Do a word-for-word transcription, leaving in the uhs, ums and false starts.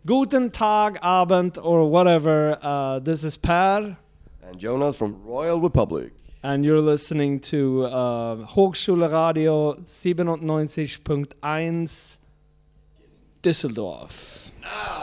Guten Tag, Abend, or whatever. Uh, this is Per. And Jonas from Royal Republic. And you're listening to uh, Hochschulradio siebenundneunzig Komma eins Düsseldorf. Now.